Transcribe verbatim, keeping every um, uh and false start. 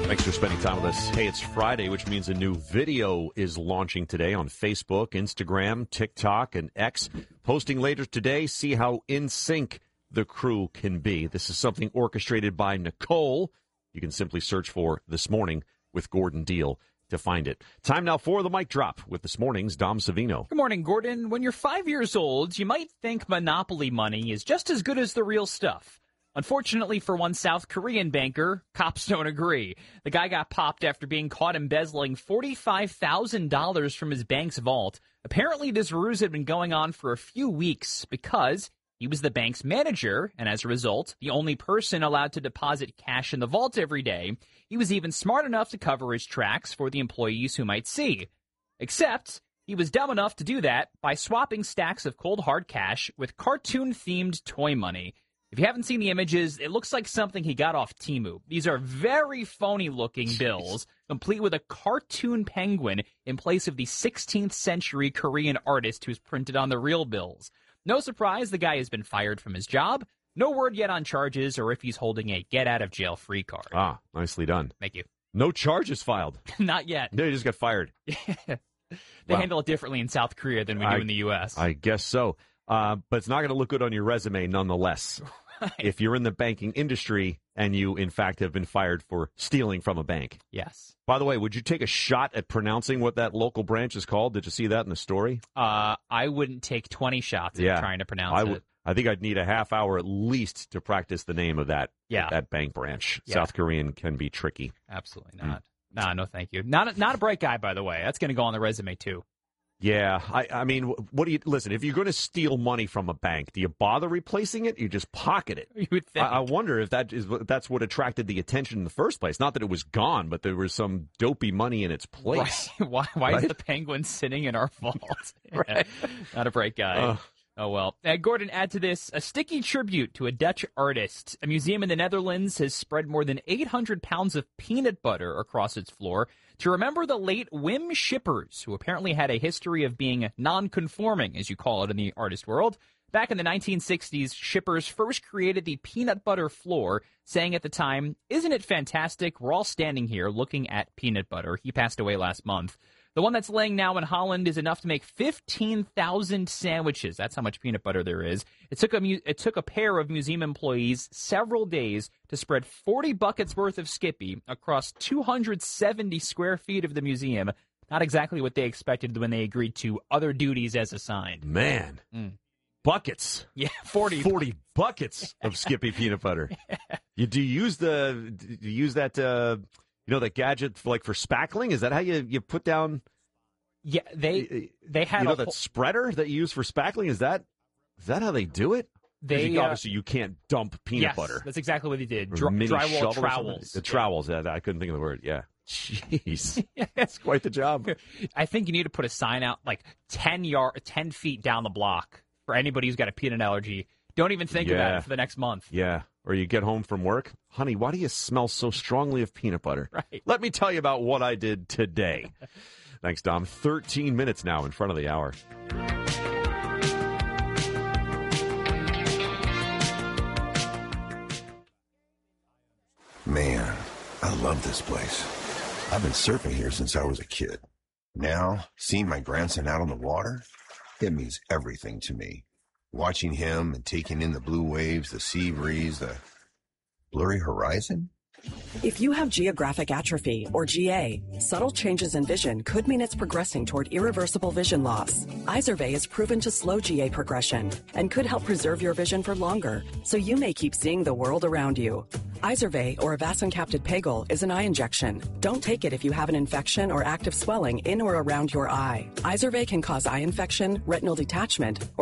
Thanks for spending time with us. Hey, it's Friday, which means a new video is launching today on Facebook, Instagram, TikTok, and X. Posting later today, see how in sync the crew can be. This is something orchestrated by Nicole. You can simply search for This Morning with Gordon Deal to find it. Time now for the mic drop with this morning's Dom Savino. Good morning, Gordon. When you're five years old, you might think Monopoly money is just as good as the real stuff. Unfortunately for one South Korean banker, cops don't agree. The guy got popped after being caught embezzling forty-five thousand dollars from his bank's vault. Apparently, this ruse had been going on for a few weeks because he was the bank's manager, and as a result, the only person allowed to deposit cash in the vault every day. He was even smart enough to cover his tracks for the employees who might see. Except, he was dumb enough to do that by swapping stacks of cold hard cash with cartoon-themed toy money. If you haven't seen the images, it looks like something he got off Temu. These are very phony-looking bills, complete with a cartoon penguin in place of the sixteenth century Korean artist who's printed on the real bills. No surprise, the guy has been fired from his job. No word yet on charges or if he's holding a get-out-of-jail-free card. Ah, nicely done. Thank you. No charges filed. Not yet. No, he just got fired. They Wow. handle it differently in South Korea than we do I- in the U S I guess so. Uh, but it's not going to look good on your resume nonetheless. Right. If you're in the banking industry and you, in fact, have been fired for stealing from a bank. Yes. By the way, would you take a shot at pronouncing what that local branch is called? Did you see that in the story? Uh, I wouldn't take twenty shots at Yeah. trying to pronounce I it. would. I think I'd need a half hour at least to practice the name of that Yeah. that bank branch. Yeah. South Korean can be tricky. Absolutely not. Nah, no thank you. Not a, not a bright guy, by the way. That's going to go on the resume, too. Yeah, I, I mean, what do you listen? If you're going to steal money from a bank, do you bother replacing it? You just pocket it. You would think. I, I wonder if that is what- that's what attracted the attention in the first place. Not that it was gone, but there was some dopey money in its place. Right. Why, why Right? is the penguin sitting in our vault? Right. Not a bright guy. Ugh. Oh, well. Uh, Gordon, add to this a sticky tribute to a Dutch artist. A museum in the Netherlands has spread more than eight hundred pounds of peanut butter across its floor to remember the late Wim Schippers, who apparently had a history of being non-conforming, as you call it in the artist world. Back in the nineteen sixties, Schippers first created the peanut butter floor, saying at the time, "Isn't it fantastic? We're all standing here looking at peanut butter." He passed away last month. The one that's laying now in Holland is enough to make fifteen thousand sandwiches. That's how much peanut butter there is. It took a mu- it took a pair of museum employees several days to spread forty buckets worth of Skippy across two hundred seventy square feet of the museum. Not exactly what they expected when they agreed to other duties as assigned. Man, Mm. buckets. Yeah, forty. forty buckets of Skippy peanut butter. You do you use the do you use that uh, you know that gadget for, like for spackling? Is that how you, you put down? Yeah, they they had you know a that whole- spreader that you use for spackling. Is that is that how they do it? 'Cause they you, uh, obviously you can't dump peanut yes, butter. that's exactly what they did. Or Dry, mini shovel drywall or something? trowels. The trowels. Yeah, I couldn't think of the word. Yeah. Jeez, that's quite the job. I think you need to put a sign out like ten yard, ten feet down the block for anybody who's got a peanut allergy. Don't even think about Yeah. it for the next month. Yeah. Or you get home from work, honey, why do you smell so strongly of peanut butter? Right. Let me tell you about what I did today. Thanks, Dom. thirteen minutes now in front of the hour. Man, I love this place. I've been surfing here since I was a kid. Now, seeing my grandson out on the water, it means everything to me. Watching him and taking in the blue waves, the sea breeze, the blurry horizon. If you have geographic atrophy, or G A, subtle changes in vision could mean it's progressing toward irreversible vision loss. Izervay is proven to slow G A progression and could help preserve your vision for longer, so you may keep seeing the world around you. Izervay, or avacincaptad pegol, is an eye injection. Don't take it if you have an infection or active swelling in or around your eye. Izervay can cause eye infection, retinal detachment, or